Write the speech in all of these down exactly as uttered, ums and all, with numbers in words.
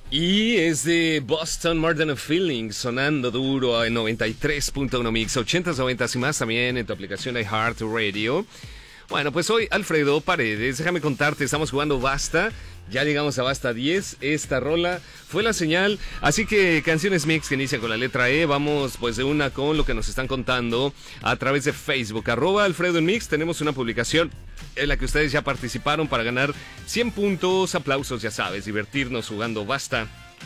Y es de Boston, More Than a Feeling, sonando duro en noventa y tres punto uno Mix, ochentas, noventas y más también en tu aplicación iHeartRadio. Bueno, pues hoy Alfredo Paredes, déjame contarte, estamos jugando Basta, ya llegamos a Basta diez, esta rola fue la señal, así que Canciones Mix que inicia con la letra E, vamos pues de una con lo que nos están contando a través de Facebook, arroba Alfredo en Mix, tenemos una publicación en la que ustedes ya participaron para ganar cien puntos, aplausos, ya sabes, divertirnos jugando Basta.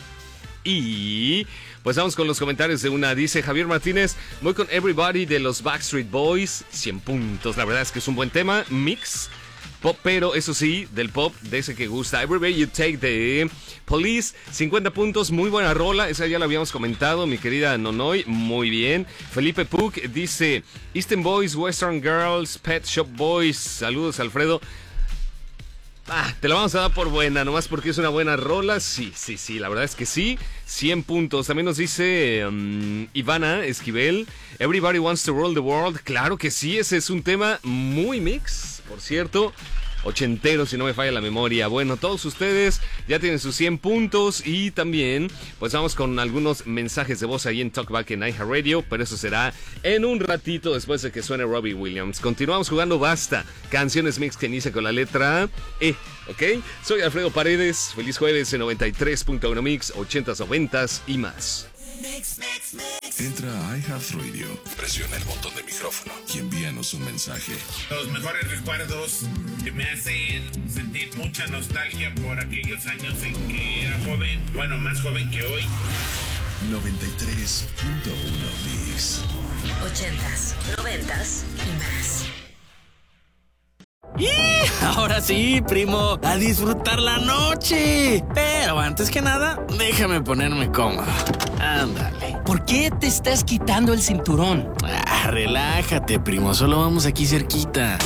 Y pues vamos con los comentarios de una. Dice Javier Martínez, voy con Everybody de los Backstreet Boys, cien puntos. La verdad es que es un buen tema, mix pop, pero eso sí, del pop, de ese que gusta. Everybody You Take de Police, cincuenta puntos, muy buena rola. Esa ya la habíamos comentado, mi querida Nonoy, muy bien. Felipe Puck dice Eastern Boys, Western Girls, Pet Shop Boys. Saludos, Alfredo. Ah, te la vamos a dar por buena, nomás porque es una buena rola. Sí, sí, sí, la verdad es que sí. cien puntos. También nos dice um, Ivana Esquivel, Everybody Wants to Roll the World. Claro que sí, ese es un tema muy mix, por cierto. Ochentero, si no me falla la memoria. Bueno, todos ustedes ya tienen sus cien puntos. Y también, pues vamos con algunos mensajes de voz ahí en Talkback en iHeartRadio. Pero eso será en un ratito después de que suene Robbie Williams. Continuamos jugando Basta, Canciones Mix que inicia con la letra E, ¿ok? Soy Alfredo Paredes, feliz jueves en noventa y tres punto uno Mix, ochentas, noventas y más. Mix, mix, mix. Entra a iHeartRadio, presiona el botón de micrófono y envíanos un mensaje. Los mejores recuerdos que me hacen sentir mucha nostalgia por aquellos años en que era joven, bueno, más joven que hoy. noventa y tres punto uno Mix. Ochentas, noventas y más. ¡Y! Ahora sí, primo, a disfrutar la noche. Pero antes que nada, déjame ponerme cómodo. Ándale. ¿Por qué te estás quitando el cinturón? Ah, relájate, primo, solo vamos aquí cerquita.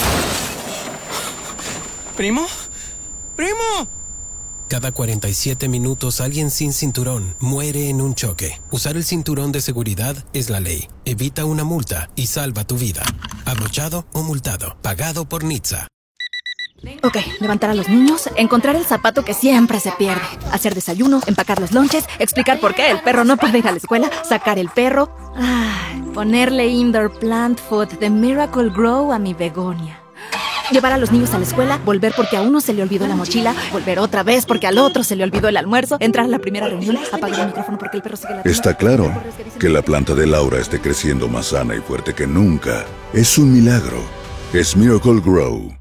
¿Primo? ¡Primo! Cada cuarenta y siete minutos alguien sin cinturón muere en un choque. Usar el cinturón de seguridad es la ley. Evita una multa y salva tu vida. Abrochado o multado. Pagado por Nitsa. Ok, levantar a los niños, encontrar el zapato que siempre se pierde, hacer desayuno, empacar los lonches, explicar por qué el perro no puede ir a la escuela, sacar el perro, ay, ponerle indoor plant food de Miracle Grow a mi begonia. Llevar a los niños a la escuela, volver porque a uno se le olvidó la mochila, volver otra vez porque al otro se le olvidó el almuerzo, entrar a la primera reunión, apagar el micrófono porque el perro sigue la... Está claro que la planta de Laura esté creciendo más sana y fuerte que nunca. Es un milagro. Es Miracle Grow.